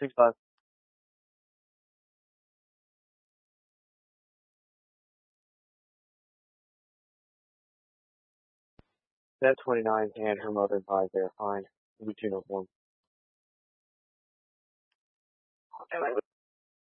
6-5. That 29 and her mother and father, they're fine. We 2-1.